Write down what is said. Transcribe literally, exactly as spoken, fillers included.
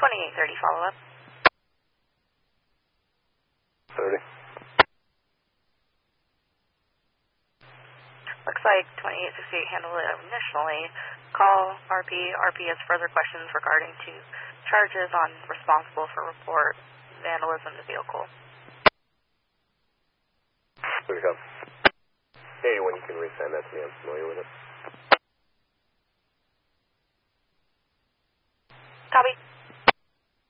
twenty-eight thirty follow-up. thirty. Looks like twenty-eight sixty-eight handled it initially. Call R P. R P has further questions regarding to charges on responsible for report vandalism to vehicle. Here we go. Hey, when you can resend that to me, I'm familiar with it.